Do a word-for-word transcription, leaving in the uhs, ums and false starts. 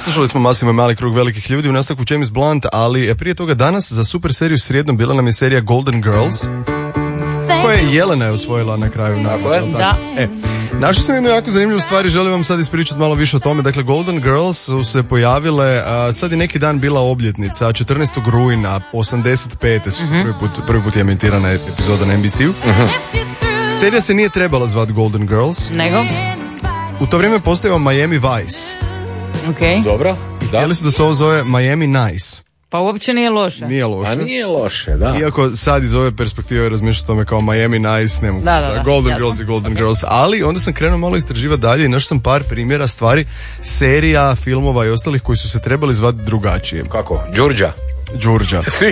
Slušali smo Massimo i mali krug velikih ljudi, u nastavku James Blunt, ali prije toga danas za super seriju srijedom bila nam je serija Golden Girls, koja je Jelena je osvojila na kraju. Tako je? Da. E, našao sam jednu jako zanimljivu stvar i želim vam sad ispričati malo više o tome. Dakle, Golden Girls su se pojavile, a, sad je neki dan bila obljetnica, četrnaestog rujna osamdeset pete su se mm-hmm. prvi put, prvi put je emitirana epizoda na en bi si u. Mm-hmm. Serija se nije trebala zvati Golden Girls. Nego? U to vrijeme postojao Miami Vice. Ok. Dobro, da. Htjeli su da se ovo zove Miami Nice. Pa uopće nije loše. Nije loše. A nije loše, da. Iako sad iz ove perspektive razmišljam tome kao Miami Nice, ne mogu da, da, da, Golden jasno. Girls i Golden okay. Girls, ali onda sam krenuo malo istraživati dalje i našao sam par primjera stvari, serija, filmova i ostalih koji su se trebali zvati drugačije. Kako? Đurđa? Đurđa. Svi